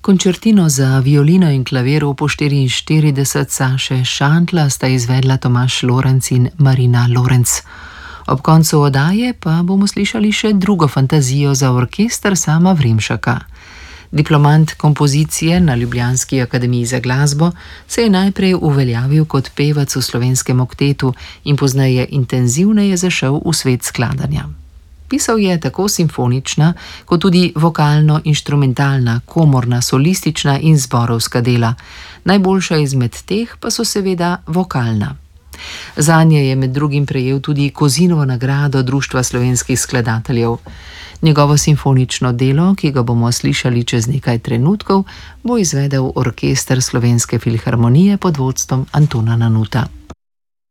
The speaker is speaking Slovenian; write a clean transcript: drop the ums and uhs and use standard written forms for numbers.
Končertino za violino in klavir op. 44 Saše Šantla sta izvedla Tomaž Lorenc in Marina Lorenc. Ob koncu oddaje pa bomo slišali še drugo fantazijo za orkester Sama Vremšaka. Diplomant kompozicije na Ljubljanski akademiji za glasbo se je najprej uveljavil kot pevec v slovenskem oktetu in pozneje intenzivneje zašel v svet skladanja. Pisal je tako simfonična, kot tudi vokalno-inštrumentalna, komorna, solistična in zborovska dela. Najboljša izmed teh pa so seveda vokalna. Zanje je med drugim prejel tudi Kozinovo nagrado Društva slovenskih skladateljev. Njegovo simfonično delo, ki ga bomo slišali čez nekaj trenutkov, bo izvedel orkester Slovenske filharmonije pod vodstvom Antona Nanuta.